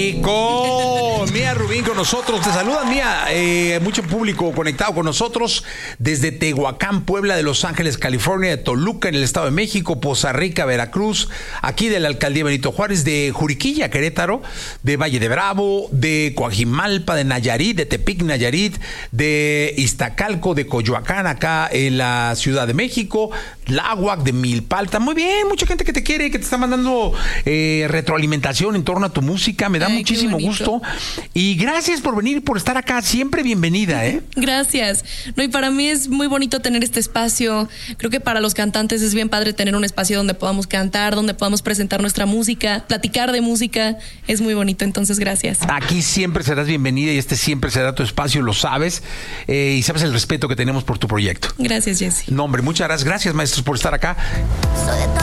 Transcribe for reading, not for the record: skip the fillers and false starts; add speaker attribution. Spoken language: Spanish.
Speaker 1: Con Mía Rubín con nosotros. Te saluda Mía, mucho público conectado con nosotros desde Tehuacán, Puebla, de Los Ángeles, California, de Toluca en el Estado de México, Poza Rica, Veracruz, aquí de la Alcaldía Benito Juárez, de Juriquilla, Querétaro, de Valle de Bravo, de Coajimalpa, de Nayarit, de Tepic, Nayarit, de Iztacalco, de Coyoacán, acá en la Ciudad de México, Tláhuac, de Milpalta. Muy bien, mucha gente que te quiere, que te está mandando retroalimentación en torno a tu música. Me da muchísimo gusto. Y gracias por venir, por estar acá. Siempre bienvenida, ¿eh?
Speaker 2: Gracias. No, y para mí es muy bonito tener este espacio. Creo que para los cantantes es bien padre tener un espacio donde podamos cantar, donde podamos presentar nuestra música, platicar de música. Es muy bonito, entonces gracias.
Speaker 1: Aquí siempre serás bienvenida y este siempre será tu espacio, lo sabes. Y sabes el respeto que tenemos por tu proyecto.
Speaker 2: Gracias, Jessy.
Speaker 1: No, hombre, muchas gracias. Gracias, maestros, por estar acá.